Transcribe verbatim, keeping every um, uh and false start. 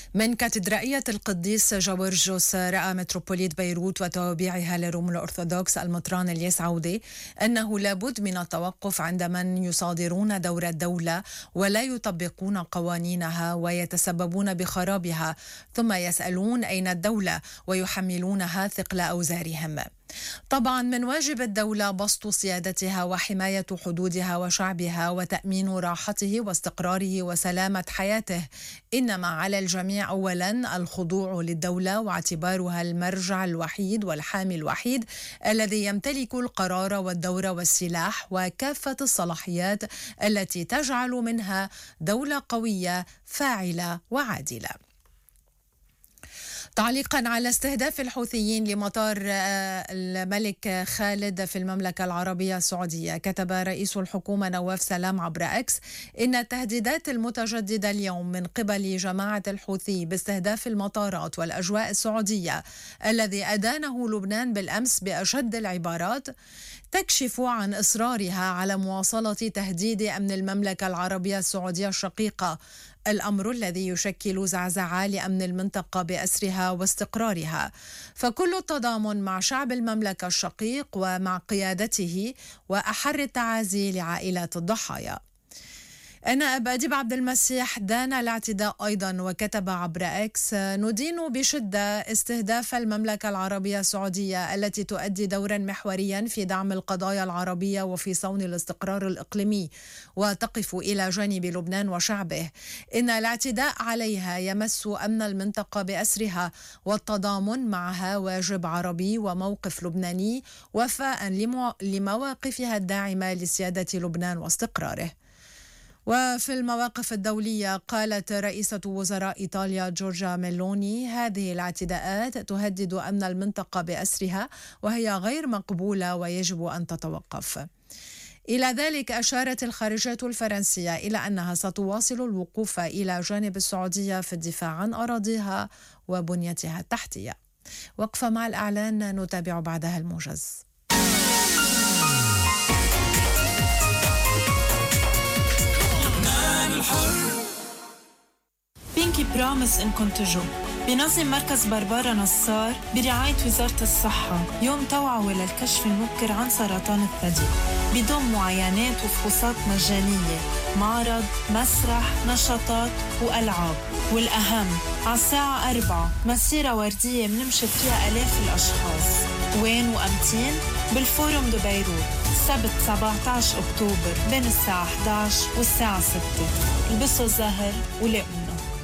من كاتدرائية القديس جورجوس رأى متروبوليت بيروت وتوابعها للروم الأرثوذكس المطران الياس عودي أنه لابد من التوقف عند من يصادرون دور الدولة ولا يطبقون قوانينها ويتسببون بخرابها، ثم يسألون أين الدولة ويحملونها ثقل أوزارهم. طبعا من واجب الدولة بسط سيادتها وحماية حدودها وشعبها وتأمين راحته واستقراره وسلامة حياته، إنما على الجميع أولا الخضوع للدولة واعتبارها المرجع الوحيد والحامي الوحيد الذي يمتلك القرار والدور والسلاح وكافة الصلاحيات التي تجعل منها دولة قوية فاعلة وعادلة. تعليقا على استهداف الحوثيين لمطار الملك خالد في المملكة العربية السعودية، كتب رئيس الحكومة نواف سلام عبر أكس إن التهديدات المتجددة اليوم من قبل جماعة الحوثي باستهداف المطارات والأجواء السعودية الذي أدانه لبنان بالأمس بأشد العبارات تكشف عن إصرارها على مواصلة تهديد أمن المملكة العربية السعودية الشقيقة، الأمر الذي يشكل زعزعة لأمن المنطقة بأسرها واستقرارها. فكل التضامن مع شعب المملكة الشقيق ومع قيادته، وأحر التعازي لعائلات الضحايا. أنا أبا أديب عبد المسيح دان الاعتداء أيضا وكتب عبر أكس: ندين بشدة استهداف المملكة العربية السعودية التي تؤدي دورا محوريا في دعم القضايا العربية وفي صون الاستقرار الإقليمي وتقف إلى جانب لبنان وشعبه. إن الاعتداء عليها يمس أمن المنطقة بأسرها، والتضامن معها واجب عربي وموقف لبناني وفاء لمواقفها الداعمة لسيادة لبنان واستقراره. وفي المواقف الدولية قالت رئيسة وزراء إيطاليا جورجيا ميلوني: هذه الاعتداءات تهدد أمن المنطقة بأسرها وهي غير مقبولة ويجب أن تتوقف. إلى ذلك أشارت الخارجية الفرنسية إلى أنها ستواصل الوقوف إلى جانب السعودية في الدفاع عن أراضيها وبنيتها التحتية. وقفة مع الإعلان نتابع بعدها الموجز. بينكي برامس إنكم تجوا. بنظم مركز بربارة نصار برعاية وزارة الصحة يوم توعوة للكشف المبكر عن سرطان الثدي، بضم معاينات وفحوصات مجانية، معرض، مسرح، نشاطات وألعاب، والأهم على الساعة أربعة مسيرة وردية منمشط فيها آلاف الأشخاص. وين وأمتين؟ بالفورم دو بيروت، السبت سبعة عشر أكتوبر بين الساعة إحدى عشر والساعة ستة. البسوا الزهر ولقونا.